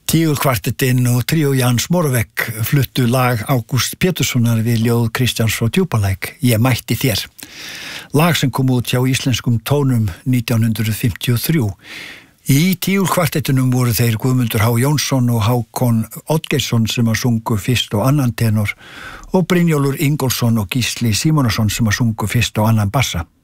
Tígulkvartettinn og tríó Jans Moravec fluttu lag Ágústs Péturssonar við ljóð Kristjáns frá Djúpalæk, Ég mætti þér. Lag sem kom út hjá Íslenskum tónum 1953. Í tígulkvartettunum voru þeir Guðmundur H. Jónsson og Hákon Oddgeirsson sem að sungu fyrst og annan tenor og Brynjólfur Ingólfsson og Gísli Símonarson sem að sungu fyrst og annan bassa.